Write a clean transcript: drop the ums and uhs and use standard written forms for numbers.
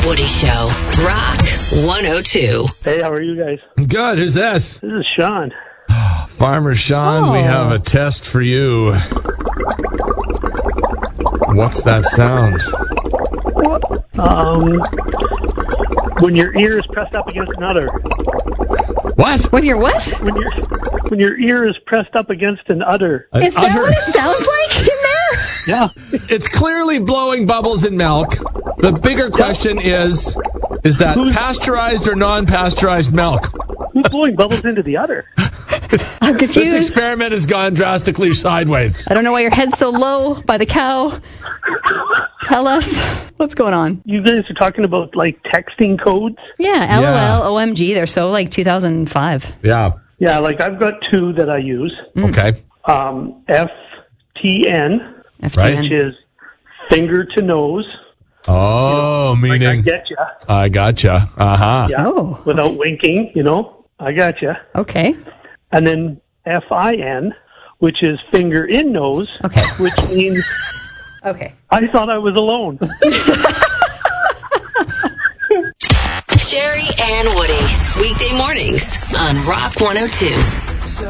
Woody Show. Rock 102. Hey, how are you guys? Good. Who's this? This is Sean. Farmer Sean, we have a test for you. What's that sound? When your ear is pressed up against another. What? When you're what? When your ear is pressed up against an udder. Is that what it sounds like in there? Yeah. It's clearly blowing bubbles in milk. The bigger question is that pasteurized or non-pasteurized milk? Who's blowing bubbles into the udder? I'm confused. This experiment has gone drastically sideways. I don't know why your head's so low by the cow. Tell us what's going on. You guys are talking about, like, texting codes? Yeah, LOL, OMG, they're so, like, 2005. Yeah. Yeah, like, I've got two that I use. Okay. FTN, FTN. which is finger to nose. Oh, Like, I meaning getcha. I gotcha. Uh-huh. Yeah. Oh. Without winking, I gotcha. Okay. And then FIN, which is finger in nose. Okay. Which means Okay. I thought I was alone. Sherry and Woody. Weekday mornings on Rock 102.